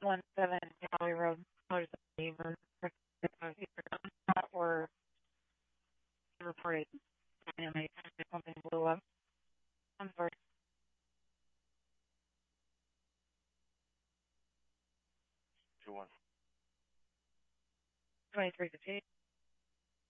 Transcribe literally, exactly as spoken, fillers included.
one seven Valley Road. Notice the neighbor or reported dynamite something blew up. I'm sorry. Two one. Twenty three fifty eight.